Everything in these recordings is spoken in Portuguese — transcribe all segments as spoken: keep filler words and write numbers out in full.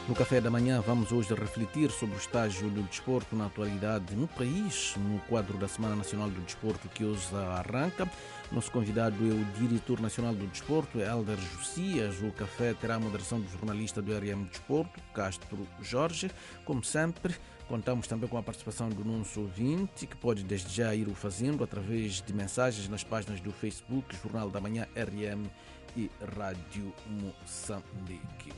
No café da manhã vamos hoje refletir sobre o estágio do desporto na atualidade no país, no quadro da Semana Nacional do Desporto que hoje arranca. Nosso convidado é o diretor nacional do desporto, Helder Josias. O café terá a moderação do jornalista do R M Desporto, Castro Jorge. Como sempre, contamos também com a participação do nosso ouvinte, que pode desde já ir o fazendo através de mensagens nas páginas do Facebook, Jornal da Manhã R M e Rádio Moçambique.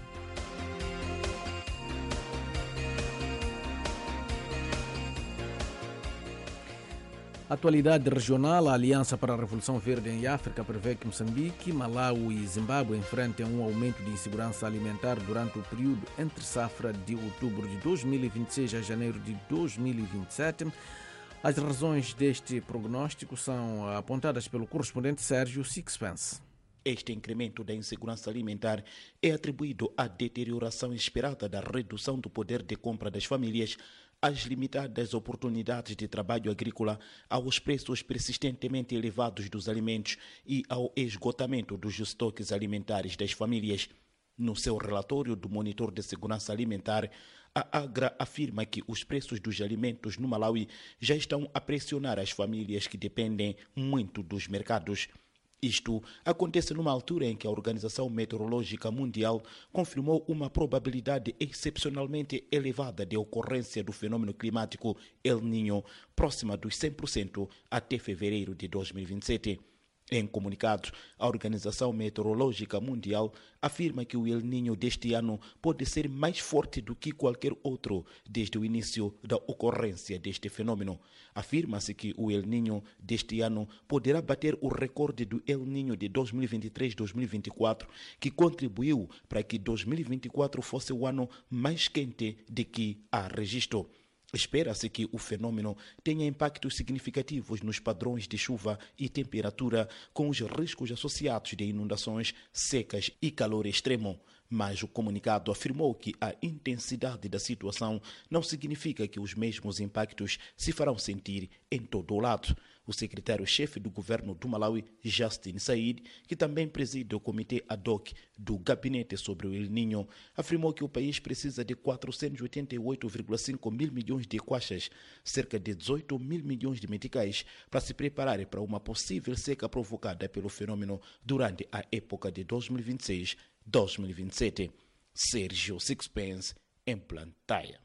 Atualidade regional, a Aliança para a Revolução Verde em África prevê que Moçambique, Malawi e Zimbábue enfrentem um aumento de insegurança alimentar durante o período entre safra de outubro de dois mil e vinte e seis a janeiro de dois mil e vinte e sete. As razões deste prognóstico são apontadas pelo correspondente Sérgio Sixpence. Este incremento da insegurança alimentar é atribuído à deterioração esperada da redução do poder de compra das famílias, às limitadas oportunidades de trabalho agrícola, aos preços persistentemente elevados dos alimentos e ao esgotamento dos estoques alimentares das famílias. No seu relatório do Monitor de Segurança Alimentar, a Agra afirma que os preços dos alimentos no Malawi já estão a pressionar as famílias que dependem muito dos mercados. Isto acontece numa altura em que a Organização Meteorológica Mundial confirmou uma probabilidade excepcionalmente elevada de ocorrência do fenômeno climático El Niño, próxima dos cem por cento até fevereiro de dois mil e vinte e sete. Em comunicado, a Organização Meteorológica Mundial afirma que o El Niño deste ano pode ser mais forte do que qualquer outro desde o início da ocorrência deste fenômeno. Afirma-se que o El Niño deste ano poderá bater o recorde do El Niño de dois mil e vinte e três a dois mil e vinte e quatro, que contribuiu para que dois mil e vinte e quatro fosse o ano mais quente de que há registro. Espera-se que o fenômeno tenha impactos significativos nos padrões de chuva e temperatura, com os riscos associados de inundações, secas e calor extremo. Mas o comunicado afirmou que a intensidade da situação não significa que os mesmos impactos se farão sentir em todo o lado. O secretário-chefe do governo do Malawi, Justin Said, que também preside o comitê ad hoc do Gabinete sobre o El Niño, afirmou que o país precisa de quatrocentos e oitenta e oito vírgula cinco mil milhões de kwaxas, cerca de dezoito mil milhões de meticais, para se preparar para uma possível seca provocada pelo fenômeno durante a época de dois mil e vinte e seis a dois mil e vinte e sete. Sérgio Sixpence, em Plantaia.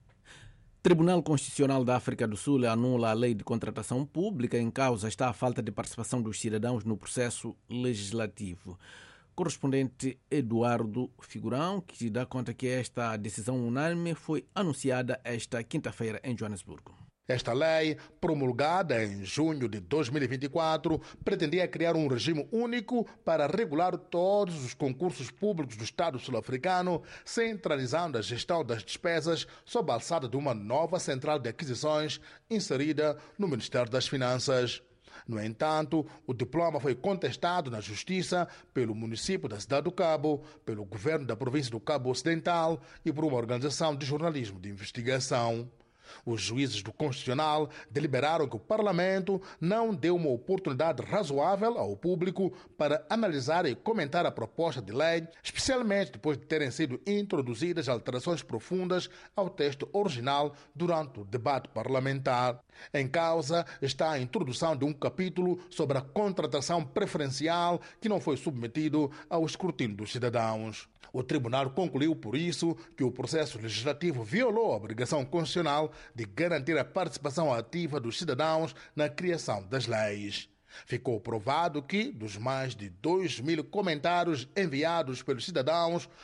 Tribunal Constitucional da África do Sul anula a lei de contratação pública. Em causa está a falta de participação dos cidadãos no processo legislativo. Correspondente Eduardo Figurão, que dá conta que esta decisão unânime foi anunciada esta quinta-feira em Joanesburgo. Esta lei, promulgada em junho de dois mil e vinte e quatro, pretendia criar um regime único para regular todos os concursos públicos do Estado sul-africano, centralizando a gestão das despesas sob a alçada de uma nova central de aquisições inserida no Ministério das Finanças. No entanto, o diploma foi contestado na Justiça pelo município da Cidade do Cabo, pelo governo da província do Cabo Ocidental e por uma organização de jornalismo de investigação. Os juízes do Constitucional deliberaram que o Parlamento não deu uma oportunidade razoável ao público para analisar e comentar a proposta de lei, especialmente depois de terem sido introduzidas alterações profundas ao texto original durante o debate parlamentar. Em causa está a introdução de um capítulo sobre a contratação preferencial que não foi submetido ao escrutínio dos cidadãos. O tribunal concluiu, por isso, que o processo legislativo violou a obrigação constitucional de garantir a participação ativa dos cidadãos na criação das leis. Ficou provado que, dos mais de dois mil comentários enviados pelos cidadãos,